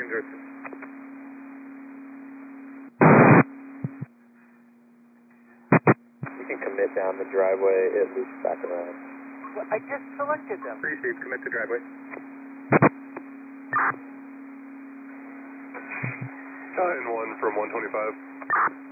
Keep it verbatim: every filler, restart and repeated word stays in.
You can commit down the driveway, it loops back around. Well, I just selected them. Received, commit to driveway. Uh, and one from one twenty-five.